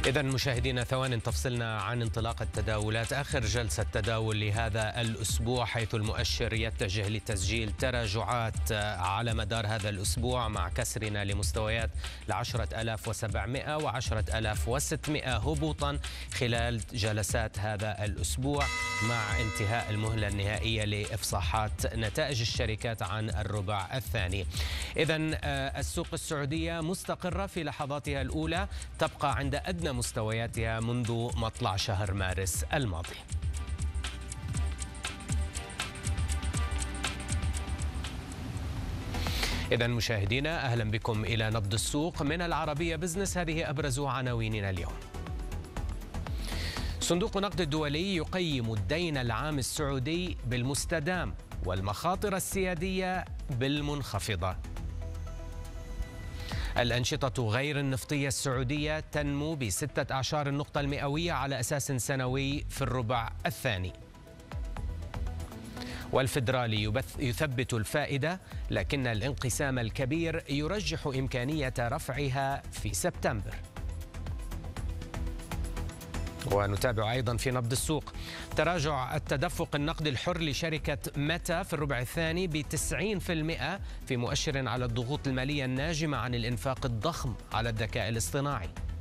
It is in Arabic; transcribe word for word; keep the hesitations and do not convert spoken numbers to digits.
إذا مشاهدينا ثوان تفصلنا عن انطلاق التداولات. آخر جلسة تداول لهذا الأسبوع حيث المؤشر يتجه لتسجيل تراجعات على مدار هذا الأسبوع مع كسرنا لمستويات العشرة آلاف وسبعمائة وعشرة آلاف وستمائة هبوطا خلال جلسات هذا الأسبوع مع انتهاء المهلة النهائية لإفصاحات نتائج الشركات عن الربع الثاني. إذا السوق السعودية مستقرة في لحظاتها الأولى، تبقى عند أدنى مستوياتها منذ مطلع شهر مارس الماضي. إذا مشاهدينا أهلا بكم إلى نبض السوق من العربية بزنس. هذه أبرز عناويننا اليوم. صندوق النقد الدولي يقيم الدين العام السعودي بالمستدام والمخاطر السيادية بالمنخفضة. الأنشطة غير النفطية السعودية تنمو بستة أعشار النقطة المئوية على أساس سنوي في الربع الثاني. والفدرالي يثبت الفائدة لكن الانقسام الكبير يرجح إمكانية رفعها في سبتمبر. ونتابع أيضا في نبض السوق تراجع التدفق النقدي الحر لشركة ميتا في الربع الثاني بتسعين بالمئة في مؤشر على الضغوط المالية الناجمة عن الإنفاق الضخم على الذكاء الاصطناعي.